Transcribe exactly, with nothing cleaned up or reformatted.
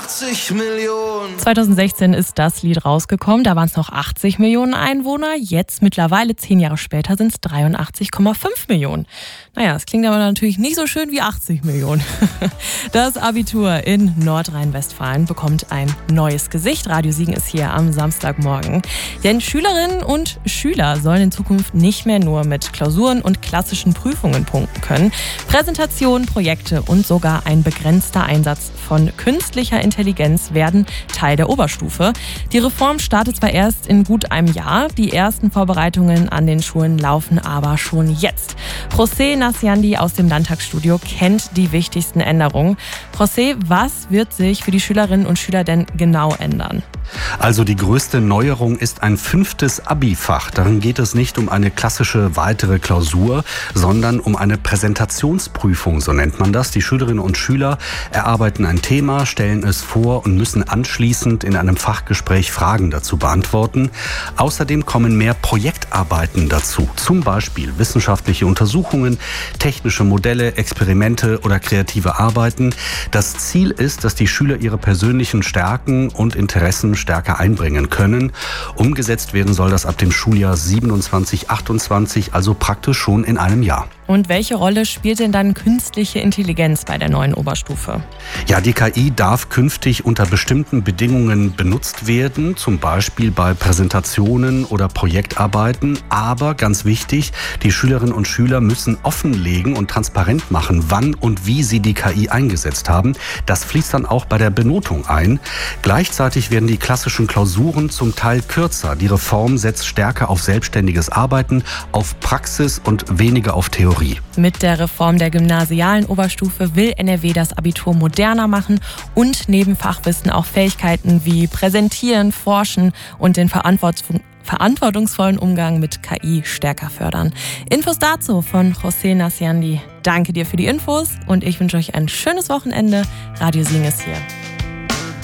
achtzig Millionen. zweitausendsechzehn ist das Lied rausgekommen, da waren es noch achtzig Millionen Einwohner. Jetzt mittlerweile, zehn Jahre später, sind es dreiundachtzig Komma fünf Millionen. Naja, es klingt aber natürlich nicht so schön wie achtzig Millionen. Das Abitur in Nordrhein-Westfalen bekommt ein neues Gesicht. Radio Siegen ist hier am Samstagmorgen. Denn Schülerinnen und Schüler sollen in Zukunft nicht mehr nur mit Klausuren und klassischen Prüfungen punkten können. Präsentationen, Projekte und sogar ein begrenzter Einsatz von künstlicher Intelligenz werden Teil der Oberstufe. Die Reform startet zwar erst in gut einem Jahr, die ersten Vorbereitungen an den Schulen laufen aber schon jetzt. José Nassiandi aus dem Landtagsstudio kennt die wichtigsten Änderungen. José, was wird sich für die Schülerinnen und Schüler denn genau ändern? Also die größte Neuerung ist ein fünftes Abi-Fach. Darin geht es nicht um eine klassische weitere Klausur, sondern um eine Präsentationsprüfung, so nennt man das. Die Schülerinnen und Schüler erarbeiten ein Thema, stellen es vor und müssen anschließend in einem Fachgespräch Fragen dazu beantworten. Außerdem kommen mehr Projektarbeiten dazu, zum Beispiel wissenschaftliche Untersuchungen, technische Modelle, Experimente oder kreative Arbeiten. Das Ziel ist, dass die Schüler ihre persönlichen Stärken und Interessen stärker einbringen können. Umgesetzt werden soll das ab dem Schuljahr siebenundzwanzig achtundzwanzig, also praktisch schon in einem Jahr. Und welche Rolle spielt denn dann künstliche Intelligenz bei der neuen Oberstufe? Ja, die K I darf künftig unter bestimmten Bedingungen benutzt werden, zum Beispiel bei Präsentationen oder Projektarbeiten. Aber ganz wichtig, die Schülerinnen und Schüler müssen offenlegen und transparent machen, wann und wie sie die K I eingesetzt haben. Das fließt dann auch bei der Benotung ein. Gleichzeitig werden die klassischen Klausuren zum Teil kürzer. Die Reform setzt stärker auf selbstständiges Arbeiten, auf Praxis und weniger auf Theorie. Mit der Reform der gymnasialen Oberstufe will N R W das Abitur moderner machen und neben Fachwissen auch Fähigkeiten wie Präsentieren, Forschen und den Verantwortung verantwortungsvollen Umgang mit K I stärker fördern. Infos dazu von José Nassiandi. Danke dir für die Infos und ich wünsche euch ein schönes Wochenende. Radio Siegen ist hier.